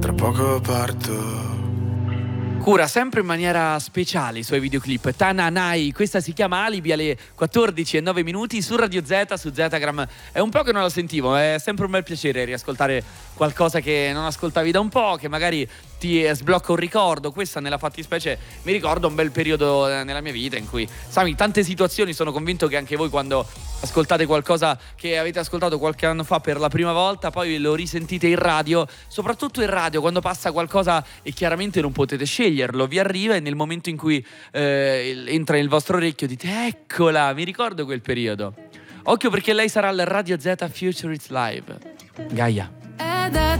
tra poco parto. Cura sempre in maniera speciale i suoi videoclip. Tananai, questa si chiama Alibi, alle 14:09 su Radio Z, su Zetagram. È un po' che non la sentivo, è sempre un bel piacere riascoltare qualcosa che non ascoltavi da un po', che magari ti sblocca un ricordo. Questa nella fattispecie mi ricorda un bel periodo nella mia vita in cui, sai, tante situazioni. Sono convinto che anche voi, quando ascoltate qualcosa che avete ascoltato qualche anno fa per la prima volta, poi lo risentite in radio, soprattutto in radio quando passa qualcosa e chiaramente non potete sceglierlo, vi arriva e nel momento in cui entra nel vostro orecchio dite eccola, mi ricordo quel periodo. Occhio, perché lei sarà al Radio Z Future It's Live. Gaia.